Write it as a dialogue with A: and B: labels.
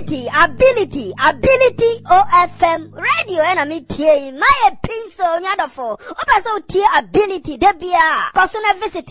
A: ability OFM radio enemy tie my pin so nyadofo oba so tie ability debia personal visit